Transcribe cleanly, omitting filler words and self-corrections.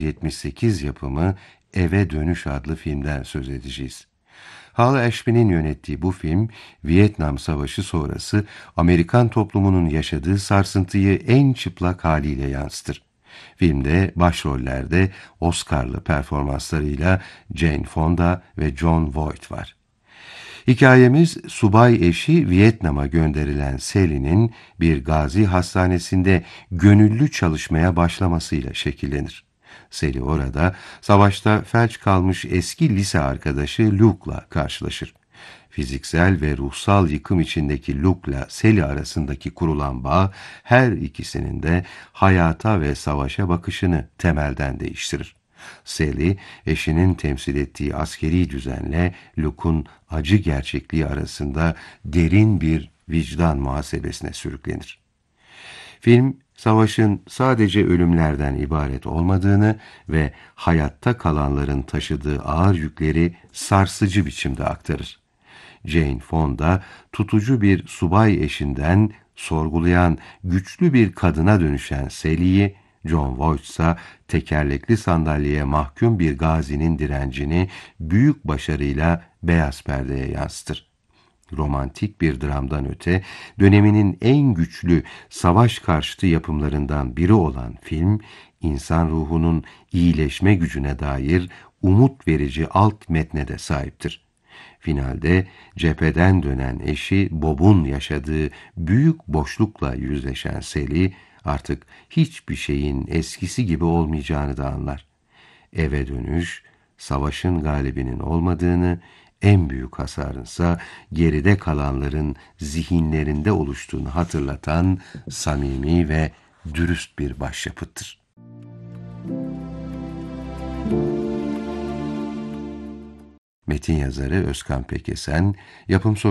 1978 yapımı Eve Dönüş adlı filmden söz edeceğiz. Hal Ashby'nin yönettiği bu film, Vietnam Savaşı sonrası Amerikan toplumunun yaşadığı sarsıntıyı en çıplak haliyle yansıtır. Filmde başrollerde Oscar'lı performanslarıyla Jane Fonda ve Jon Voight var. Hikayemiz subay eşi Vietnam'a gönderilen Sally'nin bir gazi hastanesinde gönüllü çalışmaya başlamasıyla şekillenir. Sally orada savaşta felç kalmış eski lise arkadaşı Luke'la karşılaşır. Fiziksel ve ruhsal yıkım içindeki Luke'la Sally arasındaki kurulan bağ her ikisinin de hayata ve savaşa bakışını temelden değiştirir. Sally, eşinin temsil ettiği askeri düzenle Luke'un acı gerçekliği arasında derin bir vicdan muhasebesine sürüklenir. Film, savaşın sadece ölümlerden ibaret olmadığını ve hayatta kalanların taşıdığı ağır yükleri sarsıcı biçimde aktarır. Jane Fonda, tutucu bir subay eşinden sorgulayan güçlü bir kadına dönüşen Sally'yi, Jon Voight ise tekerlekli sandalyeye mahkum bir gazinin direncini büyük başarıyla beyaz perdeye yansıtır. Romantik bir dramdan öte, döneminin en güçlü savaş karşıtı yapımlarından biri olan film, insan ruhunun iyileşme gücüne dair umut verici alt metne de sahiptir. Finalde cepheden dönen eşi Bob'un yaşadığı büyük boşlukla yüzleşen Sally artık hiçbir şeyin eskisi gibi olmayacağını da anlar. Eve dönüş, savaşın galibinin olmadığını, en büyük hasarınsa geride kalanların zihinlerinde oluştuğunu hatırlatan samimi ve dürüst bir başyapıttır. Metin yazarı Özkan Pekesen, yapım